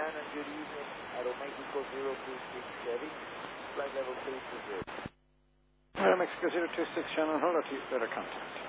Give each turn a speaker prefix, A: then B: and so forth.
A: and good evening. Aeromexico 026 Chevy, flight level 320.
B: Aeromexico 026 Shannon, hold up to your better contact.